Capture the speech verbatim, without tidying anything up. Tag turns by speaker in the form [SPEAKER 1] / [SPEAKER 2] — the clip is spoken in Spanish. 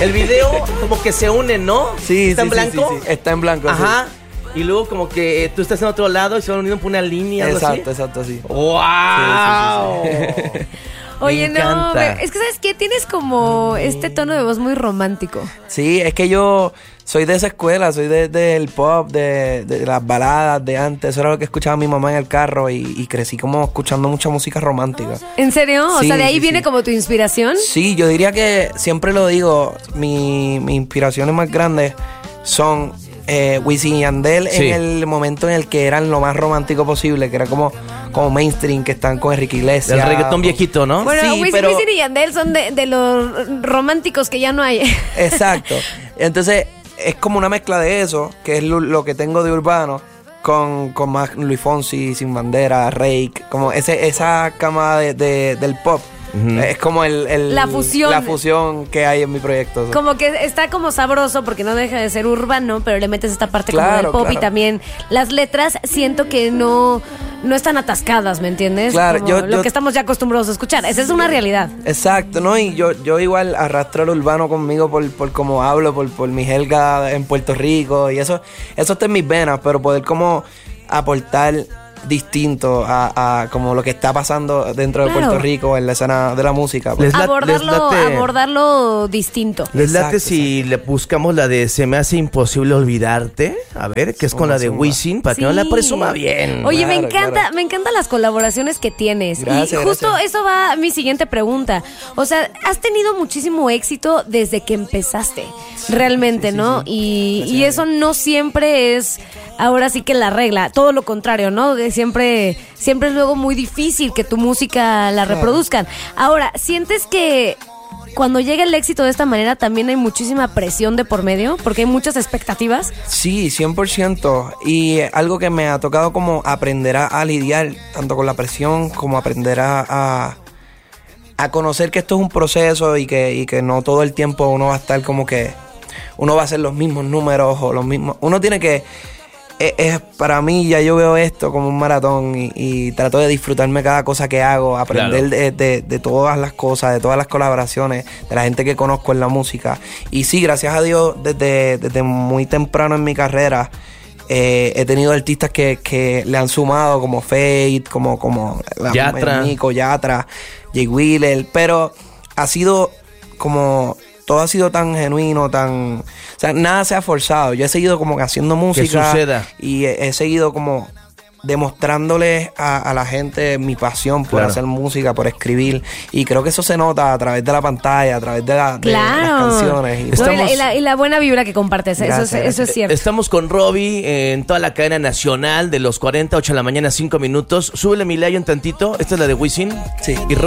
[SPEAKER 1] El video como que se une, ¿no?
[SPEAKER 2] Sí,
[SPEAKER 1] ¿Está
[SPEAKER 2] sí,
[SPEAKER 1] en blanco?
[SPEAKER 2] Sí, sí, sí. Está en blanco.
[SPEAKER 1] Ajá. Sí. Y luego como que tú estás en otro lado y se van uniendo por una línea.
[SPEAKER 2] Exacto,
[SPEAKER 1] así.
[SPEAKER 2] exacto, sí.
[SPEAKER 1] ¡Wow!
[SPEAKER 2] Sí, sí, sí, sí.
[SPEAKER 3] Oye,
[SPEAKER 1] Me
[SPEAKER 3] no,
[SPEAKER 1] encanta.
[SPEAKER 3] es que ¿sabes qué? Tienes como este tono de voz muy romántico.
[SPEAKER 2] Sí, es que yo soy de esa escuela, soy de- del pop, de, de las baladas de antes. Eso era lo que escuchaba mi mamá en el carro y, y crecí como escuchando mucha música romántica.
[SPEAKER 3] ¿En serio? O
[SPEAKER 2] Sí,
[SPEAKER 3] sea, ¿de ahí
[SPEAKER 2] sí,
[SPEAKER 3] viene
[SPEAKER 2] sí.
[SPEAKER 3] como tu inspiración?
[SPEAKER 2] Sí, yo diría que siempre lo digo, mi, mis inspiraciones más grandes son eh, Wisin y Yandel
[SPEAKER 1] Sí.
[SPEAKER 2] en el momento en el que eran lo más romántico posible, que era como, como mainstream, que están con Enrique Iglesias.
[SPEAKER 1] El reggaetón
[SPEAKER 2] o-
[SPEAKER 1] viejito, ¿no?
[SPEAKER 3] Bueno,
[SPEAKER 2] Sí,
[SPEAKER 3] Wisin,
[SPEAKER 2] pero-
[SPEAKER 3] Wisin y Yandel son de, de los románticos que ya no hay.
[SPEAKER 2] Exacto. Entonces, es como una mezcla de eso, que es lo, lo que tengo de urbano, con, con más Luis Fonsi, Sin Bandera, Rake, como ese, esa cama de, de- del pop.
[SPEAKER 1] Ujú.
[SPEAKER 2] Es como el, el-
[SPEAKER 3] La fusión.
[SPEAKER 2] la fusión que hay en mi proyecto.
[SPEAKER 3] Como que está como sabroso porque no deja de ser urbano, pero le metes esta parte como
[SPEAKER 2] Claro,
[SPEAKER 3] del pop
[SPEAKER 2] claro.
[SPEAKER 3] y también las letras siento que no, no están atascadas, ¿me entiendes?
[SPEAKER 2] Claro,
[SPEAKER 3] Como
[SPEAKER 2] yo-
[SPEAKER 3] lo
[SPEAKER 2] yo-
[SPEAKER 3] que estamos ya acostumbrados a escuchar. Esa es una realidad.
[SPEAKER 2] Exacto, ¿no? Y yo, yo igual arrastro el urbano conmigo por, por cómo hablo, por, por mi jerga en Puerto Rico y eso, eso está en mis venas, pero poder como aportar distinto a, a como lo que está pasando dentro de
[SPEAKER 3] Claro.
[SPEAKER 2] Puerto Rico en la escena de la música. pues.
[SPEAKER 1] Les la-
[SPEAKER 3] Abordarlo,
[SPEAKER 1] les late-
[SPEAKER 3] abordarlo distinto.
[SPEAKER 1] ¿Les late
[SPEAKER 2] Exacto,
[SPEAKER 1] si le buscamos la de Se me hace imposible olvidarte? A ver, que es con la de
[SPEAKER 2] Zumba,
[SPEAKER 1] Wisin, para que no la presuma bien.
[SPEAKER 3] Oye, me
[SPEAKER 2] Claro,
[SPEAKER 3] encanta,
[SPEAKER 2] claro.
[SPEAKER 3] me encantan las colaboraciones que tienes.
[SPEAKER 2] Gracias,
[SPEAKER 3] y justo
[SPEAKER 2] gracias.
[SPEAKER 3] eso va a mi siguiente pregunta. O sea, has tenido muchísimo éxito desde que empezaste, realmente,
[SPEAKER 2] sí,
[SPEAKER 3] ¿no?
[SPEAKER 2] sí.
[SPEAKER 3] Y,
[SPEAKER 2] Gracias
[SPEAKER 3] y
[SPEAKER 2] a
[SPEAKER 3] eso no siempre es ahora sí que la regla, todo lo contrario, ¿no? De siempre, siempre es luego muy difícil que tu música la
[SPEAKER 2] Claro.
[SPEAKER 3] reproduzcan. Ahora, ¿sientes que cuando llega el éxito de esta manera también hay muchísima presión de por medio? Porque hay muchas expectativas.
[SPEAKER 2] Sí, cien por ciento. Y algo que me ha tocado como aprender a, a lidiar tanto con la presión como aprender a, a, a conocer que esto es un proceso y que, y que no todo el tiempo uno va a estar como que uno va a hacer los mismos números o los mismos. Uno tiene que... Es, es- para mí ya yo veo esto como un maratón y, y trato de disfrutarme cada cosa que hago, aprender
[SPEAKER 1] Claro.
[SPEAKER 2] de, de- de todas las cosas, de todas las colaboraciones, de la gente que conozco en la música. Y sí, gracias a Dios, desde, desde muy temprano en mi carrera, eh, he tenido artistas que, que le han sumado como Fate, como, como la-
[SPEAKER 1] Yatra.
[SPEAKER 2] Nico, Yatra, Jay Wheeler, pero ha sido como... Todo ha sido tan genuino, tan... O sea, nada se ha forzado. Yo he seguido como que haciendo música.
[SPEAKER 1] suceda.
[SPEAKER 2] Y he, he seguido como demostrándoles a, a la gente mi pasión por
[SPEAKER 1] Claro.
[SPEAKER 2] hacer música, por escribir. Y creo que eso se nota a través de la pantalla, a través de, la- de
[SPEAKER 3] Claro.
[SPEAKER 2] las canciones. Y-
[SPEAKER 3] No, y,
[SPEAKER 1] Estamos-
[SPEAKER 3] la, y la- y la buena vibra que compartes, eso,
[SPEAKER 2] Gracias,
[SPEAKER 3] es, eso es
[SPEAKER 2] gracias.
[SPEAKER 3] cierto.
[SPEAKER 1] Estamos con Robbie en toda la cadena nacional de los cuarenta, ocho de la mañana, cinco minutos. Súbele mi layo un tantito. Esta es la de Wisin.
[SPEAKER 2] Sí.
[SPEAKER 1] Y